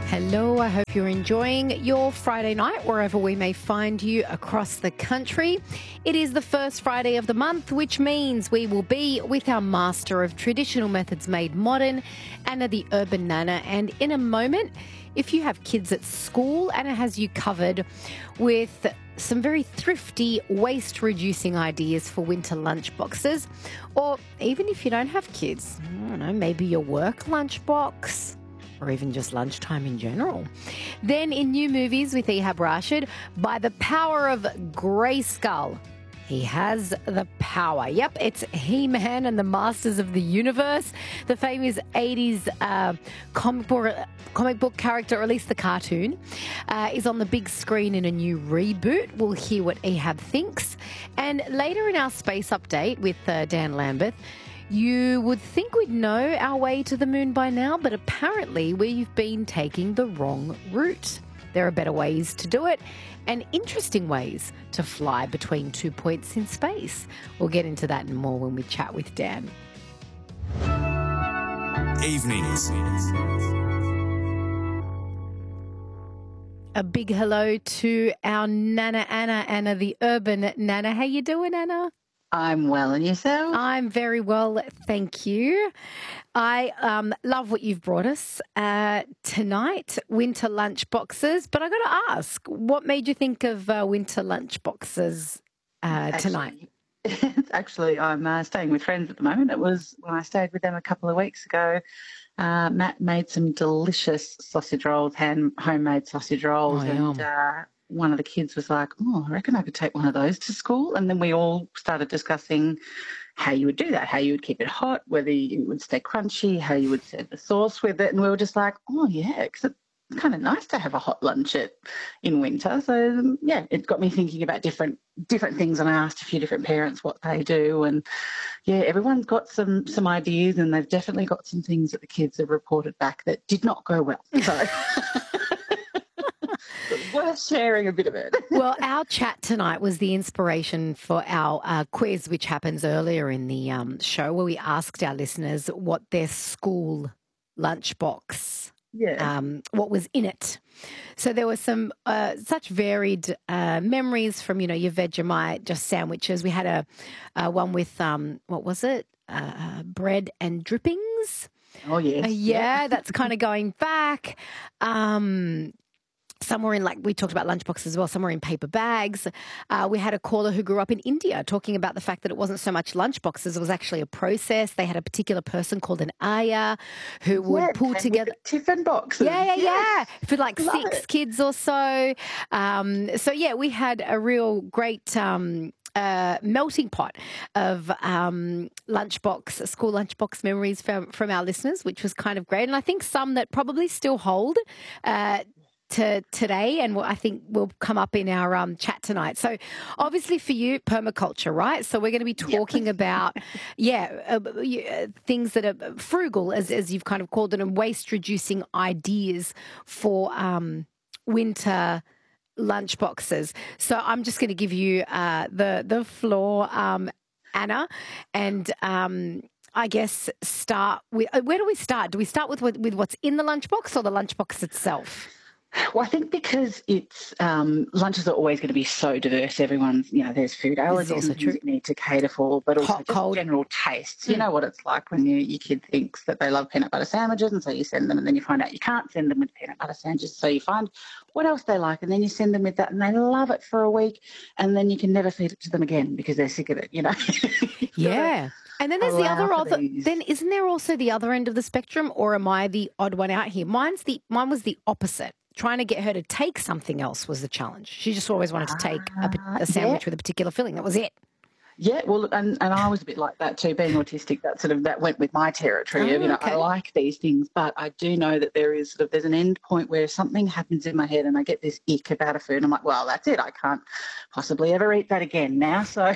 Hello, I hope you're enjoying your Friday night wherever we may find you across the country. It is the first Friday of the month, which means we will be with our master of traditional methods made modern, Anna the Urban Nana. And in a moment, if you have kids at school, Anna has you covered with some very thrifty waste-reducing ideas for winter lunchboxes. Or even if you don't have kids, I don't know, maybe your work lunchbox, or even just lunchtime in general. Then in new movies with Ehab Rashid, by the power of Grayskull. He has the power. Yep, it's He-Man and the Masters of the Universe. The famous 80s comic book character, or at least the cartoon, is on the big screen in a new reboot. We'll hear what Ehab thinks. And later in our space update with Dan Lambeth, you would think we'd know our way to the moon by now, but apparently we've been taking the wrong route. There are better ways to do it and interesting ways to fly between 2 points in space. We'll get into that and more when we chat with Dan. Evenings. A big hello to our Nana Anna the Urban Nana. How you doing, Anna? I'm well, and yourself? I'm very well, thank you. I love what you've brought us tonight, winter lunch boxes. But I got to ask, what made you think of winter lunch boxes tonight? Actually, I'm staying with friends at the moment. It was when I stayed with them a couple of weeks ago. Matt made some delicious sausage rolls, homemade sausage rolls, and one of the kids was like, oh, I reckon I could take one of those to school. And then we all started discussing how you would do that, how you would keep it hot, whether it would stay crunchy, how you would serve the sauce with it. And we were just like, oh, yeah, because it's kind of nice to have a hot lunch in winter. So, yeah, it got me thinking about different things. And I asked a few different parents what they do. And, yeah, everyone's got some ideas, and they've definitely got some things that the kids have reported back that did not go well. So it's worth sharing a bit of it. Well, our chat tonight was the inspiration for our quiz, which happens earlier in the show, where we asked our listeners what their school lunchbox, what was in it. So there were some such varied memories from, your Vegemite, just sandwiches. We had a one with, what was it? Bread and drippings. Oh, yes. Yeah, that's kind of going back. Somewhere in, we talked about lunchboxes as well, somewhere in paper bags. We had a caller who grew up in India talking about the fact that it wasn't so much lunchboxes, it was actually a process. They had a particular person called an ayah who would pull together tiffin boxes. Yeah. For six kids or so. We had a real great melting pot of school lunchbox memories from our listeners, which was kind of great. And I think some that probably still hold to today, and I think will come up in our chat tonight. So obviously for you, permaculture, right? So we're going to be talking about, things that are frugal, as you've kind of called it, and waste-reducing ideas for winter lunchboxes. So I'm just going to give you the floor, Anna, and I guess start with, where do we start? Do we start with what's in the lunchbox or the lunchbox itself? Well, I think because it's lunches are always going to be so diverse. Everyone's, there's food allergies and you need to cater for, but also just general tastes. You know what it's like when your kid thinks that they love peanut butter sandwiches, and so you send them, and then you find out you can't send them with peanut butter sandwiches. So you find what else they like, and then you send them with that, and they love it for a week, and then you can never feed it to them again because they're sick of it. Yeah. And then there's then isn't there also the other end of the spectrum, or am I the odd one out here? Mine was the opposite. Trying to get her to take something else was the challenge. She just always wanted to take a sandwich with a particular filling. That was it. Yeah, well, and I was a bit like that too, being autistic. That went with my territory of, I like these things, but I do know that there's an end point where something happens in my head and I get this ick about a food. I'm like, well, that's it. I can't possibly ever eat that again now. So,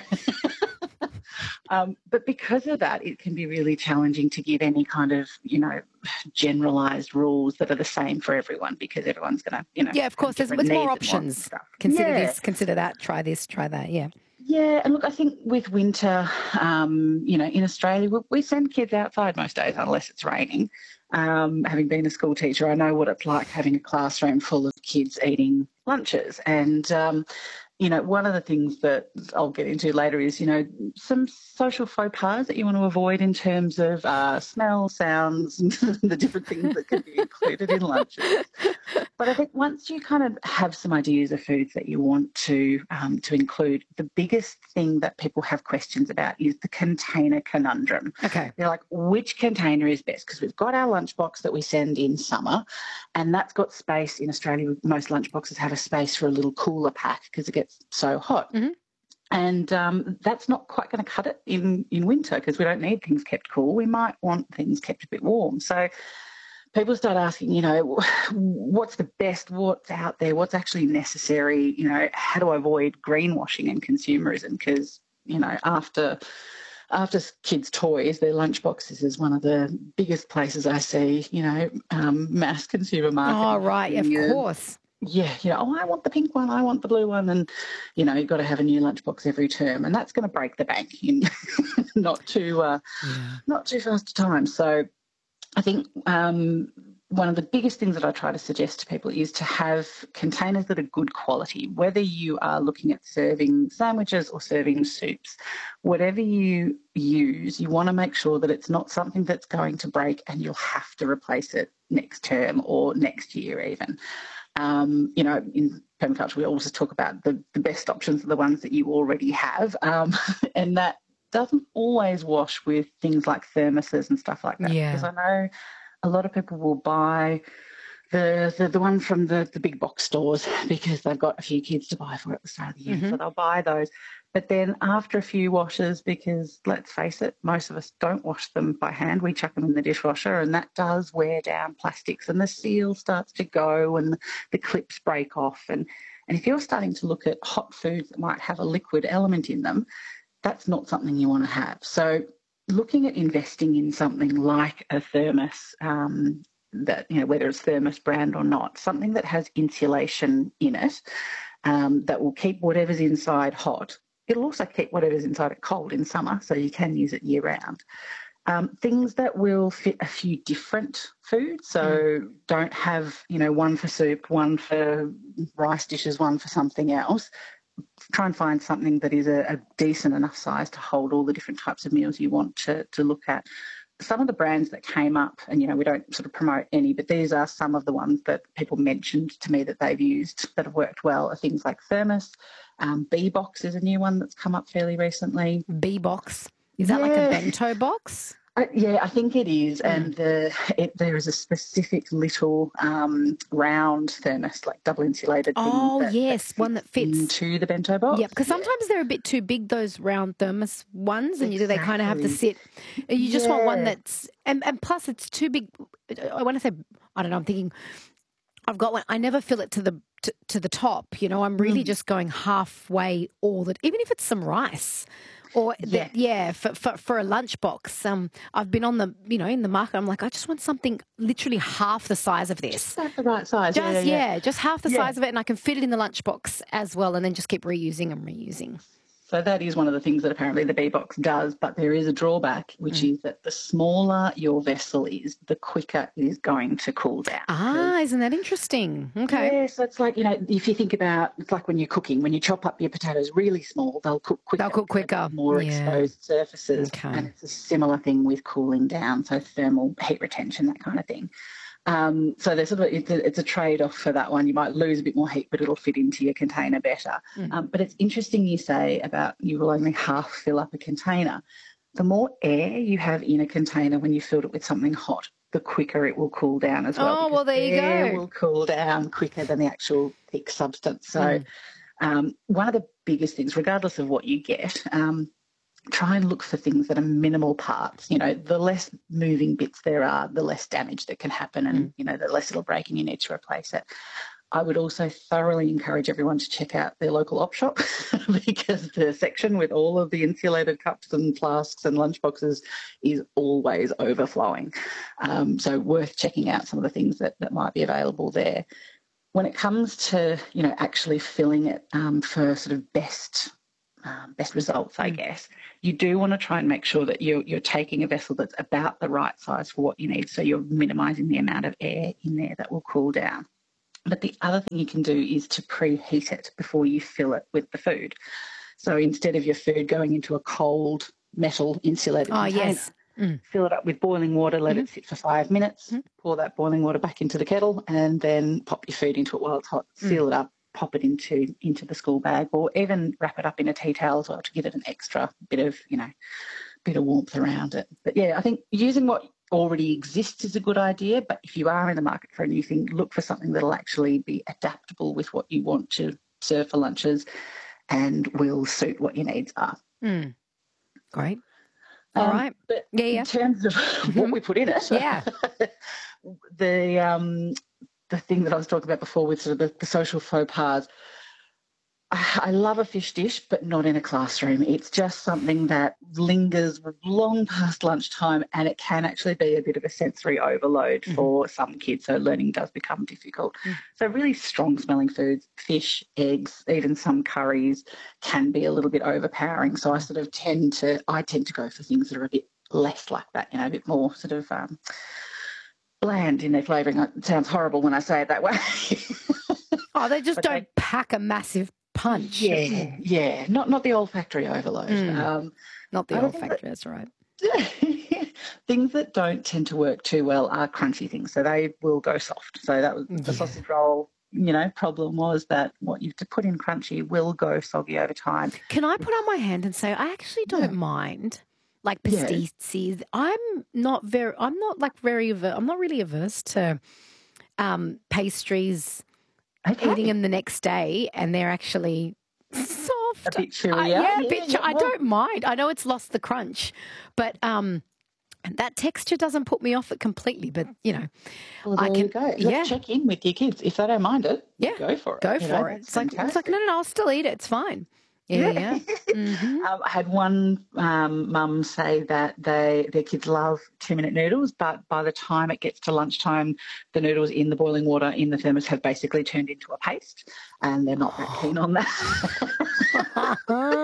but because of that, it can be really challenging to give any kind of, generalised rules that are the same for everyone, because everyone's going to, Yeah, of course. There's more options. Consider this, consider that, try this, try that. Yeah. Yeah, and look, I think with winter, in Australia, we send kids outside most days unless it's raining. Having been a school teacher, I know what it's like having a classroom full of kids eating lunches. And one of the things that I'll get into later is, some social faux pas that you want to avoid in terms of smell, sounds, and the different things that can be included in lunches. But I think once you kind of have some ideas of foods that you want to include, the biggest thing that people have questions about is the container conundrum. Okay. They're like, which container is best? Because we've got our lunchbox that we send in summer, and that's got space. In Australia, most lunchboxes have a space for a little cooler pack because it gets so hot. Mm-hmm. And that's not quite going to cut it in winter because we don't need things kept cool. We might want things kept a bit warm. So people start asking, what's the best, what's out there, what's actually necessary, how do I avoid greenwashing and consumerism? Because, after kids' toys, their lunchboxes is one of the biggest places I see, mass consumer marketing. Oh, right, of course. Yeah, I want the pink one, I want the blue one, and, you've got to have a new lunchbox every term, and that's going to break the bank in not too fast a time. So I think one of the biggest things that I try to suggest to people is to have containers that are good quality, whether you are looking at serving sandwiches or serving soups. Whatever you use, you want to make sure that it's not something that's going to break and you'll have to replace it next term or next year even. In permaculture, we always talk about the best options are the ones that you already have, and that doesn't always wash with things like thermoses and stuff like that. Yeah. Because I know a lot of people will buy the one from the big box stores because they've got a few kids to buy for at the start of the year. Mm-hmm. So they'll buy those. But then after a few washes, because let's face it, most of us don't wash them by hand. We chuck them in the dishwasher and that does wear down plastics and the seal starts to go and the clips break off. And if you're starting to look at hot foods that might have a liquid element in them, that's not something you want to have. So looking at investing in something like a thermos, that, whether it's thermos brand or not, something that has insulation in it, that will keep whatever's inside hot. It'll also keep whatever's inside it cold in summer, so you can use it year round. Things that will fit a few different foods, so don't have, one for soup, one for rice dishes, one for something else. Try and find something that is a decent enough size to hold all the different types of meals you want to look at. Some of the brands that came up, and, we don't sort of promote any, but these are some of the ones that people mentioned to me that they've used that have worked well, are things like Thermos. B-Box is a new one that's come up fairly recently. B-Box? Is that like a bento box? Yeah, I think it is. And there is a specific little round thermos, like double insulated thing. Oh, yes, one that fits into the bento box. Yeah, because sometimes they're a bit too big, those round thermos ones, and they kind of have to sit. You just want one that's, and plus it's too big. I want to say, I don't know, I'm thinking, I've got one, I never fill it to the top, I'm really just going halfway even if it's some rice. Or for a lunchbox. I've been on the in the market. I'm like, I just want something literally half the size of this. Just about the right size. Just half the size of it, and I can fit it in the lunchbox as well, and then just keep reusing and reusing. So that is one of the things that apparently the B-Box does, but there is a drawback, which is that the smaller your vessel is, the quicker it is going to cool down. Ah, isn't that interesting? Okay. Yeah, so it's like, if you think about, it's like when you're cooking, when you chop up your potatoes really small, they'll cook quicker. More exposed surfaces. Okay. And it's a similar thing with cooling down, so thermal heat retention, that kind of thing. So there's it's a trade-off for that one. You might lose a bit more heat, but it'll fit into your container better. But it's interesting you say about you will only half fill up a container. The more air you have in a container when you filled it with something hot, the quicker it will cool down as well. Oh, well, there you go. Air will cool down quicker than the actual thick substance. So one of the biggest things, regardless of what you get, try and look for things that are minimal parts. The less moving bits there are, the less damage that can happen and, the less it'll break and you need to replace it. I would also thoroughly encourage everyone to check out their local op shop because the section with all of the insulated cups and flasks and lunchboxes is always overflowing. So worth checking out some of the things that might be available there. When it comes to, actually filling it for sort of best best results, I guess. You do want to try and make sure that you're taking a vessel that's about the right size for what you need, so you're minimising the amount of air in there that will cool down. But the other thing you can do is to preheat it before you fill it with the food. So instead of your food going into a cold metal insulated container, fill it up with boiling water, let it sit for 5 minutes, pour that boiling water back into the kettle, and then pop your food into it while it's hot, seal it up, pop it into the school bag, or even wrap it up in a tea towel as well to give it an extra bit of warmth around it. But yeah, I think using what already exists is a good idea, but if you are in the market for a new thing, look for something that'll actually be adaptable with what you want to serve for lunches and will suit what your needs are. Great. All right. But in terms of what we put in it, the thing that I was talking about before with sort of the social faux pas, I love a fish dish, but not in a classroom. It's just something that lingers long past lunchtime, and it can actually be a bit of a sensory overload for some kids, so learning does become difficult. So really strong-smelling foods, fish, eggs, even some curries can be a little bit overpowering. So I tend to go for things that are a bit less like that, a bit more sort of bland in their flavouring. It sounds horrible when I say it that way. They just don't pack a massive punch. Yeah. Not the olfactory overload. Not the olfactory, that's right. Things that don't tend to work too well are crunchy things, so they will go soft. So that was the sausage roll. Problem was that what you put in crunchy will go soggy over time. Can I put on my hand and say I actually don't mind, like pasties? I'm not really averse to pastries. Eating them the next day, and they're actually soft. A bit chewy. I don't mind. I know it's lost the crunch, but that texture doesn't put me off it completely. But well, there you go. Let's check in with your kids if they don't mind it. Go for it. Go for it. It's like no, I'll still eat it. It's fine. Yeah. I had one mum say that their kids love 2-minute noodles, but by the time it gets to lunchtime, the noodles in the boiling water in the thermos have basically turned into a paste, and they're not that keen on that.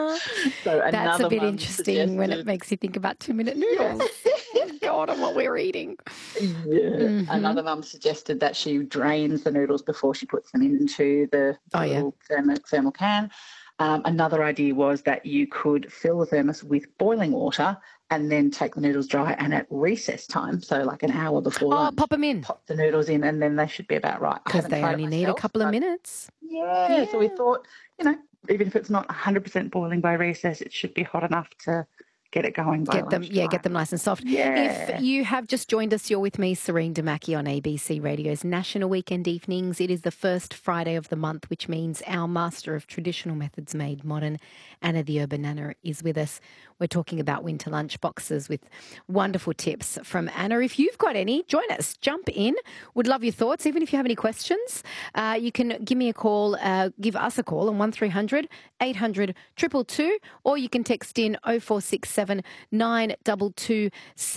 So that's a bit interesting when it makes you think about 2-minute noodles. God, on what we're eating. Yeah. Another mum suggested that she drains the noodles before she puts them into the thermal can. Another idea was that you could fill the thermos with boiling water and then take the noodles dry, and at recess time, so like an hour before lunch, pop them in. Pop the noodles in, and then they should be about right. Because they only need a couple of minutes. Yeah, so we thought, even if it's not 100% boiling by recess, it should be hot enough to get it going by lunchtime. Get them nice and soft. If you have just joined us, you're with me, Serene Damaki, on ABC Radio's National Weekend Evenings. It is the first Friday of the month, which means our master of traditional methods made modern, Anna the Urban Nana, is with us. We're talking about winter lunch boxes with wonderful tips from Anna. If you've got any, join us. Jump in. Would love your thoughts. Even if you have any questions, you can give me a call, give us a call on 1300 800 222, or you can text in 0467 922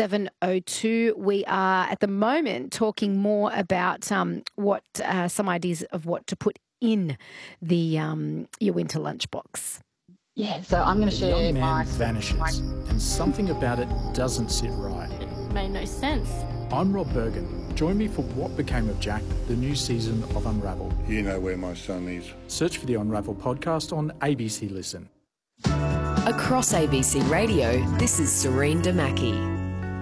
702. We are at the moment talking more about some ideas of what to put in the your winter lunchbox. Yeah, so I'm going to share young man vanishes, and something about it doesn't sit right. It made no sense. I'm Rob Bergen. Join me for What Became of Jack, the new season of Unravel. You know where my son is. Search for the Unravel podcast on ABC Listen. Across ABC Radio, this is Serene Damaki.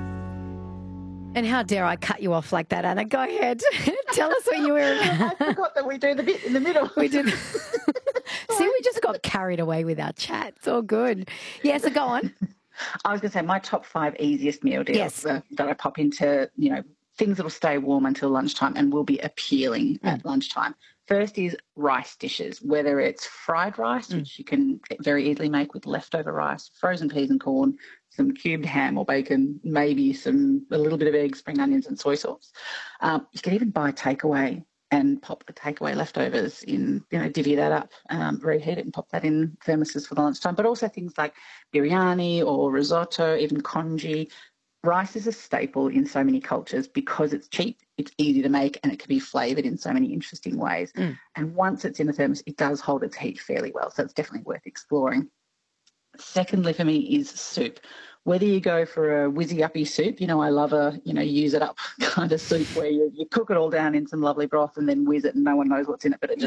And how dare I cut you off like that, Anna? Go ahead. Tell us what you were. I forgot that we do the bit in the middle. We did. See, we just got carried away with our chat. It's all good. Yeah, so go on. I was going to say my top 5 easiest meal deals that I pop into, things that will stay warm until lunchtime and will be appealing at lunchtime. First is rice dishes, whether it's fried rice, which you can very easily make with leftover rice, frozen peas and corn, some cubed ham or bacon, maybe a little bit of eggs, spring onions and soy sauce. You can even buy takeaway and pop the takeaway leftovers in, divvy that up, reheat it and pop that in thermoses for the lunchtime. But also things like biryani or risotto, even congee. Rice is a staple in so many cultures because it's cheap, it's easy to make, and it can be flavoured in so many interesting ways. And once it's in the thermos, it does hold its heat fairly well, so it's definitely worth exploring. Secondly, for me, is soup. Whether you go for a whizzy-uppy soup, I love a, use it up kind of soup where you cook it all down in some lovely broth and then whiz it and no one knows what's in it, but it